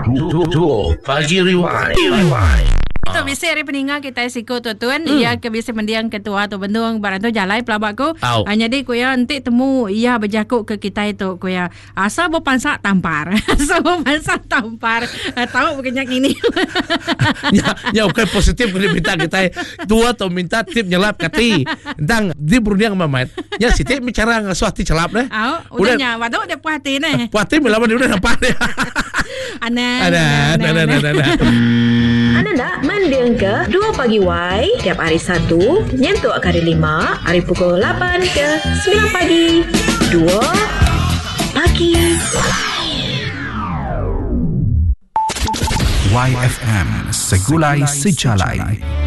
Dua Pagi Rewind. Tu biasa hari peninggal kita siko tu tuan ia ke biasa mendiang ketua tu bendung barang tu jalai pelabak ko jadi ko ya nanti temu ia berjakuk ke kita itu ko ya asal bo pansak tampar tahu berkenyak ini ya okay, positif kena minta kita tua tu minta tip nyelap kati dang di berundang mamat ya siti bicara ngasuh hati celap deh udahnya waduh dia puas hati nih puas hati melawan dia udah nampak deh ada Anda nak mendiang ke 2 Pagi Y tiap hari Sabtu nyentuk ke hari 5 hari pukul 8 ke 9 pagi 2 Pagi YFM Segulai Sejalai.